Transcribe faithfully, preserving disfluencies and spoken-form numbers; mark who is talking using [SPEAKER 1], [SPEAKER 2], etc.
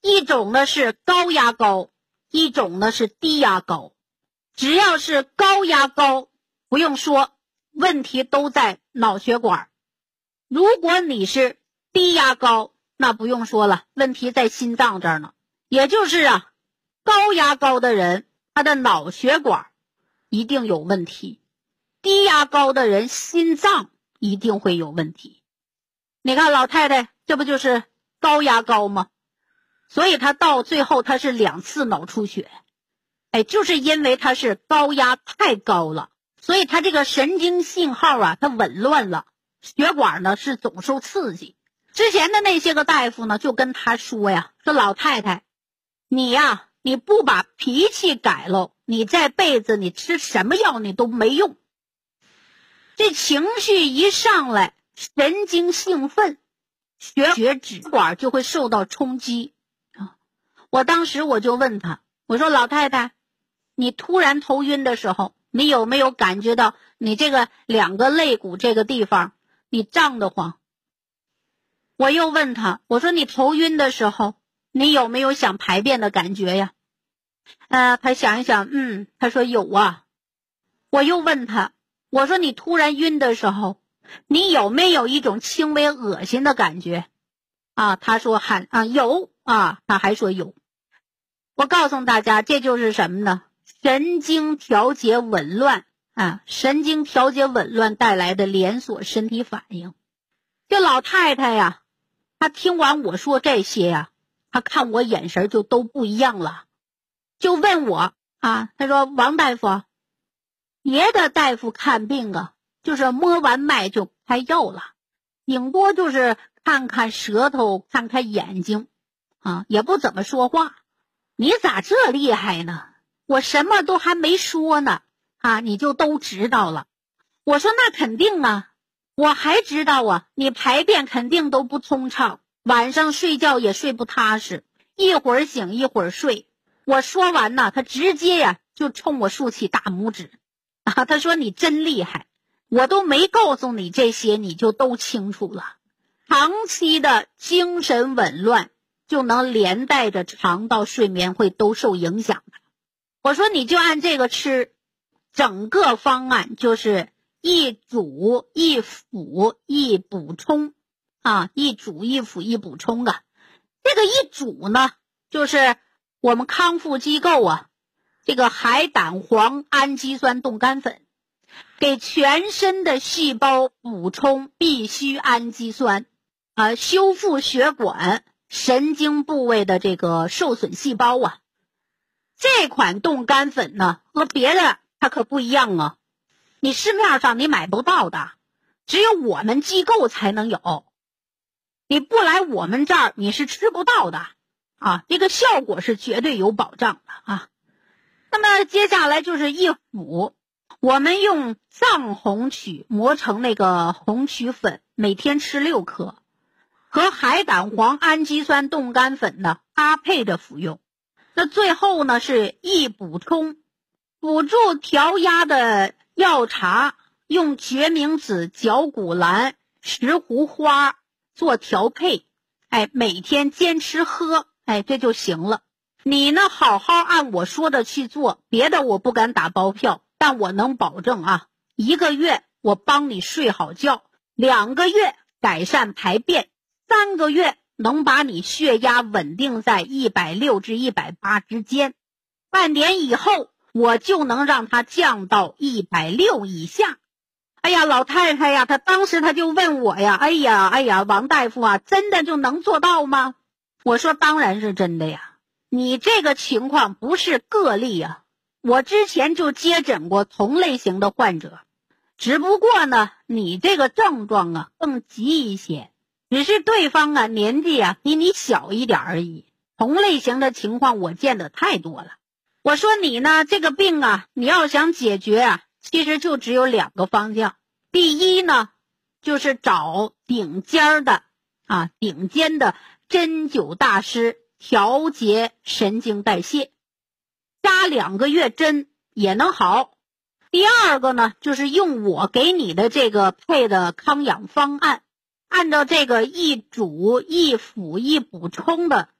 [SPEAKER 1] 一种呢是高压高，一种呢是低压高。只要是高压高，不用说，问题都在脑血管。如果你是低压高，那不用说了，问题在心脏这儿呢。也就是啊，高压高的人，他的脑血管一定有问题，低压高的人心脏一定会有问题。你看老太太，这不就是高压高吗？所以她到最后她是两次脑出血。哎，就是因为她是高压太高了，所以她这个神经信号啊，它紊乱了，血管呢是总受刺激。之前的那些个大夫呢，就跟她说呀，说老太太，你呀，你不把脾气改了，你这辈子你吃什么药你都没用。这情绪一上来，神经兴奋，血血脂管就会受到冲击啊！我当时我就问他，我说老太太，你突然头晕的时候，你有没有感觉到你这个两个肋骨这个地方你胀得慌？我又问他，我说你头晕的时候，你有没有想排便的感觉呀？呃，他想一想，嗯，他说有啊。我又问他，我说你突然晕的时候，你有没有一种轻微恶心的感觉？啊，他说喊啊有啊，他还说有。我告诉大家，这就是什么呢？神经调节紊乱啊，神经调节紊乱带来的连锁身体反应。这老太太呀，她听完我说这些呀，她看我眼神就都不一样了，就问我啊，她说王大夫，别的大夫看病啊，就是摸完脉就开药了，顶多就是看看舌头，看看眼睛啊，也不怎么说话。你咋这厉害呢？我什么都还没说呢啊，你就都知道了。我说那肯定啊，我还知道啊，你排便肯定都不通畅，晚上睡觉也睡不踏实，一会儿醒一会儿睡。我说完呢，他直接呀就冲我竖起大拇指啊，他说你真厉害，我都没告诉你这些你就都清楚了。长期的精神紊乱就能连带着肠道睡眠会都受影响的。我说你就按这个吃，整个方案就是一煮一辅一补充啊，一煮一辅一补充啊。这个一煮呢，就是我们康复机构啊，这个海胆黄氨基酸冻干粉，给全身的细胞补充必需氨基酸啊，修复血管神经部位的这个受损细胞啊。这款冻干粉呢，和别的它可不一样啊，你市面上你买不到的，只有我们机构才能有，你不来我们这儿你是吃不到的啊，这个效果是绝对有保障的啊。那么接下来就是一辅，我们用藏红曲磨成那个红曲粉，每天吃六颗，和海胆黄氨基酸冻干粉呢搭配着服用。那最后呢是一补充，辅助调压的药茶，用决明子、绞股蓝、石斛花做调配，哎，每天坚持喝，哎，这就行了。你呢好好按我说的去做，别的我不敢打包票，但我能保证啊，一个月我帮你睡好觉，两个月改善排便，三个月能把你血压稳定在一百六至一百八之间，半年以后我就能让它降到一百六以下。哎呀，老太太呀，她当时她就问我呀，哎呀哎呀，王大夫啊，真的就能做到吗？我说当然是真的呀，你这个情况不是个例啊，我之前就接诊过同类型的患者，只不过呢，你这个症状啊更急一些，只是对方啊年纪啊比你小一点而已，同类型的情况我见得太多了。我说你呢这个病啊，你要想解决啊，其实就只有两个方向。第一呢，就是找顶尖的啊顶尖的针灸大师调节神经代谢，扎两个月针也能好。第二个呢，就是用我给你的这个配的康养方案，按照这个一煮一辅一补充的